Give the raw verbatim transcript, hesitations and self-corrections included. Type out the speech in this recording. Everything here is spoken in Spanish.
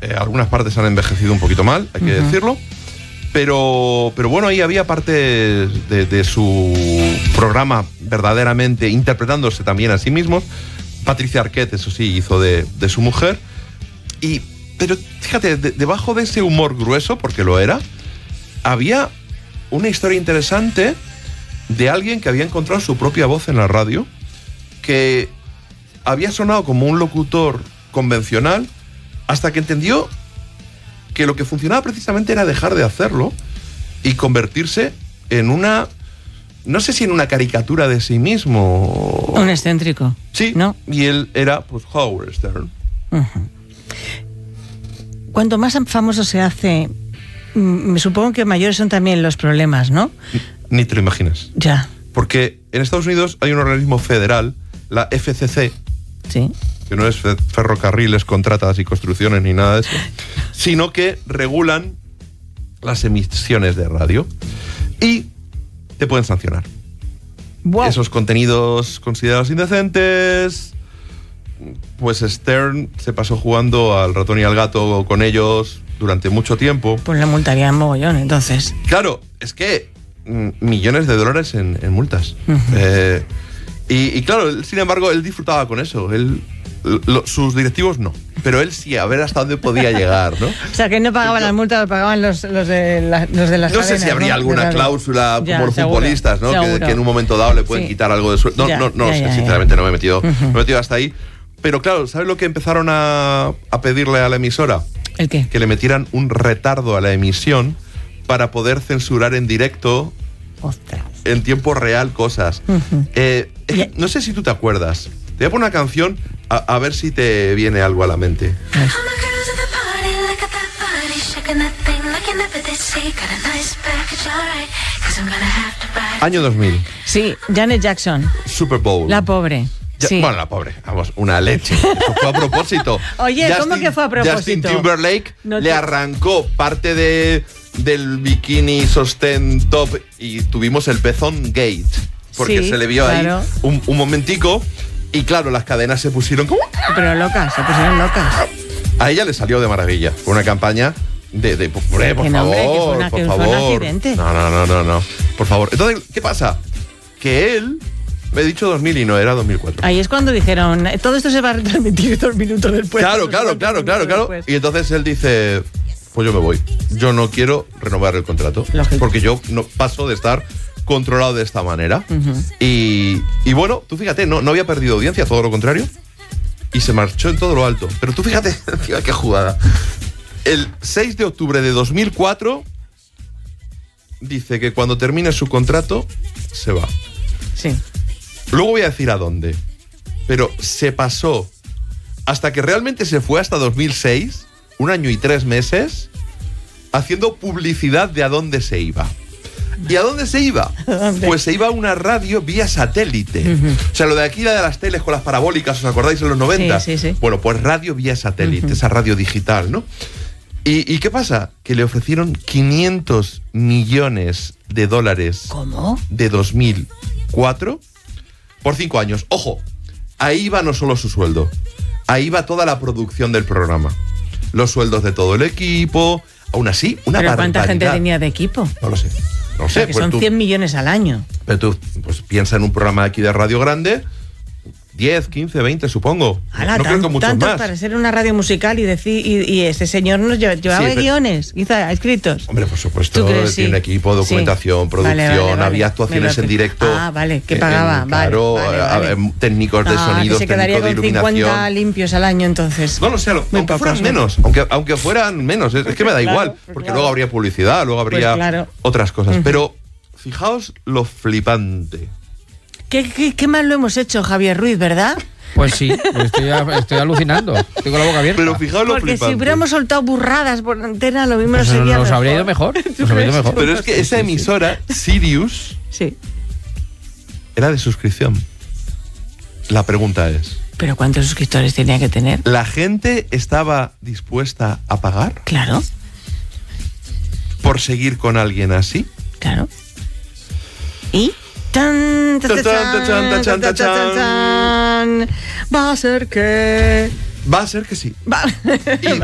Eh, algunas partes han envejecido un poquito mal, hay que uh-huh. decirlo. Pero, pero bueno, ahí había parte de, de su programa verdaderamente interpretándose también a sí mismos. Patricia Arquette, eso sí, hizo de, de su mujer. Y, pero fíjate, de, debajo de ese humor grueso, porque lo era, había una historia interesante de alguien que había encontrado su propia voz en la radio, que había sonado como un locutor convencional hasta que entendió que lo que funcionaba precisamente era dejar de hacerlo y convertirse en una, no sé si en una caricatura de sí mismo. Un excéntrico. Sí, ¿no? Y él era, pues, Howard Stern. Uh-huh. Cuanto más famoso se hace, me supongo que mayores son también los problemas, ¿no? Ni te lo imaginas. Ya. Porque en Estados Unidos hay un organismo federal, la F C C, sí, que no es ferrocarriles, contratas y construcciones ni nada de eso, sino que regulan las emisiones de radio y te pueden sancionar. Wow. Esos contenidos considerados indecentes, pues Stern se pasó jugando al ratón y al gato con ellos durante mucho tiempo. Pues le multarían mogollón, entonces. Claro, es que mm, millones de dólares en, en multas. Uh-huh. Eh, y, y claro, él, sin embargo, él disfrutaba con eso. Él Lo, sus directivos no, pero él sí, a ver hasta dónde podía llegar, ¿no? O sea, que no pagaban las multas, lo pagaban los, los, de, la, los de las No cadenas, sé si habría ¿no? alguna cláusula como ya, los seguro, futbolistas, ¿no? Que, que en un momento dado le pueden sí. quitar algo de sueldo. No, ya, no, no ya, sé, ya, sinceramente ya. no me he metido, uh-huh. no me he metido hasta ahí. Pero claro, ¿sabes lo que empezaron a, a pedirle a la emisora? ¿El qué? Que le metieran un retardo a la emisión para poder censurar en directo, ostras, en tiempo real cosas. Uh-huh. Eh, yeah. No sé si tú te acuerdas. Te voy a poner una canción a, a ver si te viene algo a la mente. Año dos mil. Sí, Janet Jackson. Super Bowl. La pobre. Ya, sí. Bueno, la pobre, vamos, una leche. Eso fue a propósito. Oye, Justin, ¿cómo que fue a propósito? Justin Timberlake no te... le arrancó parte de, del bikini sostén top y tuvimos el pezón gate. Porque sí, se le vio claro. ahí un, un momentico y claro, las cadenas se pusieron como... Pero locas, se pusieron locas. A ella le salió de maravilla. Fue una campaña de... de por, por que favor, nombre, que fue una, por que favor. Fue un accidente. No, no, no, no, no. Por favor. Entonces, ¿qué pasa? Que él... Me he dicho dos mil y no, era dos mil cuatro. Ahí es cuando dijeron, todo esto se va a retransmitir dos minutos después. Claro, claro, claro, claro, claro. Después. Y entonces él dice, pues yo me voy. Yo no quiero renovar el contrato. Lógico. Porque yo no paso de estar controlado de esta manera. Uh-huh. Y, y bueno, tú fíjate, no, no había perdido audiencia, todo lo contrario. Y se marchó en todo lo alto. Pero tú fíjate, qué jugada. El seis de octubre de dos mil cuatro dice que cuando termine su contrato, se va. Sí. Luego voy a decir a dónde. Pero se pasó hasta que realmente se fue hasta dos mil seis, un año y tres meses, haciendo publicidad de a dónde se iba. ¿Y a dónde se iba? ¿Dónde? Pues se iba a una radio vía satélite. Uh-huh. O sea, lo de aquí, la de las teles con las parabólicas, ¿os acordáis en los noventa? Sí, sí, sí. Bueno, pues radio vía satélite, uh-huh. esa radio digital, ¿no? ¿Y, ¿Y qué pasa? Que le ofrecieron quinientos millones de dólares. ¿Cómo? De dos mil cuatro por cinco años. Ojo, ahí va no solo su sueldo, ahí va toda la producción del programa. Los sueldos de todo el equipo, aún así, una ¿Pero barbaridad. cuánta gente tenía de equipo? No lo sé. No o sea, sé. que Pues son tú, cien millones al año. Pero tú, pues piensa en un programa aquí de radio grande, diez, quince, veinte, supongo. Ala, no tan, creo que muchos tanto más. Para ser una radio musical y decir y, y ese señor nos llevaba sí, pero, guiones, quizá escritos. Hombre, por supuesto, crees, sí. tiene equipo, documentación, sí. producción, vale, vale, vale. había actuaciones en directo. Ah, vale, que pagaba, en, claro, vale, vale, vale. técnicos de ah, sonidos, que se quedaría técnicos con de iluminación. cincuenta limpios al año entonces. No lo sé, aunque pocos, fueran ¿no? menos, aunque, aunque fueran menos, es, es que me da claro, igual, pues porque claro. luego habría publicidad, luego habría pues claro. otras cosas. Uh-huh. Pero fijaos lo flipante. ¿Qué, qué, qué mal lo hemos hecho, Javier Ruiz, ¿verdad? Pues sí, estoy, estoy alucinando. Tengo la boca abierta. Pero fijaos lo Porque flipante. si hubiéramos soltado burradas por antena, lo mismo pues no sería nos mejor. habría ido mejor. Nos habría ido mejor. Pero es que esa emisora, Sirius, sí. era de suscripción. La pregunta es... ¿Pero cuántos suscriptores tenía que tener? ¿La gente estaba dispuesta a pagar? Claro. ¿Por seguir con alguien así? Claro. ¿Y? Tan, tan, tan, tan, tan, tan, tan. Va a ser que... Va a ser que sí. Va. Y